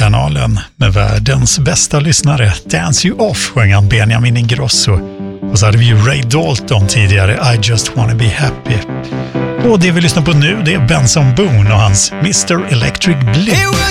kanalen med världens bästa lyssnare. Dance You Off sjöng han Benjamin Ingrosso. Och så hade vi ju Ray Dalton tidigare, I Just Wanna Be Happy. Och det vi lyssnar på nu, det är Benson Boone och hans Mr. Electric Blue.